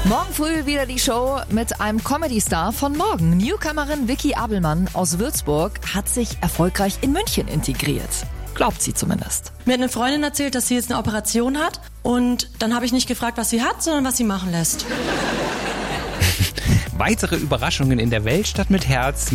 Morgen früh wieder die Show mit einem Comedy-Star von morgen. Newcomerin Vicky Abelmann aus Würzburg hat sich erfolgreich in München integriert. Glaubt sie zumindest. Mir hat eine Freundin erzählt, dass sie jetzt eine Operation hat. Und dann habe ich nicht gefragt, was sie hat, sondern was sie machen lässt. Weitere Überraschungen in der Weltstadt mit Herz